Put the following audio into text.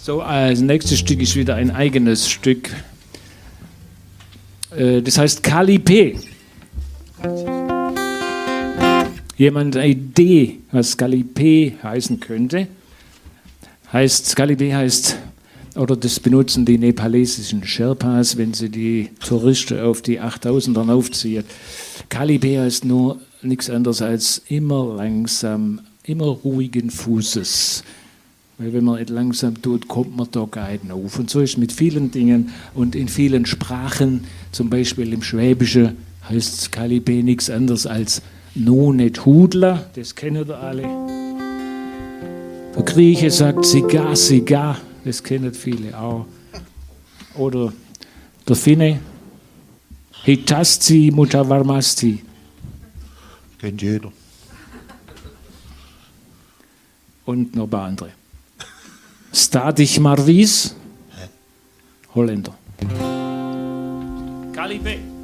So, das nächste Stück ist wieder ein eigenes Stück. Das heißt Kalipé. Jemand eine Idee, was Kalipé heißen könnte? Kalipé heißt, oder das benutzen die nepalesischen Sherpas, wenn sie die Touristen auf die 8000er aufziehen. Kalipé heißt nur nichts anderes als immer langsam, immer ruhigen Fußes. Weil wenn man es langsam tut, kommt man da gar nicht auf. Und so ist es mit vielen Dingen und in vielen Sprachen, zum Beispiel im Schwäbischen, heißt Kalipé nichts anderes als no nicht Hudler, das kennen ihr alle. Der Grieche sagt Sigar, Sigar, das kennen viele auch. Oder der Finne, Hitasti Mutavarmasti. Kennt jeder. Und noch ein paar andere. Stadig Marvis, Holländer. Kalipé.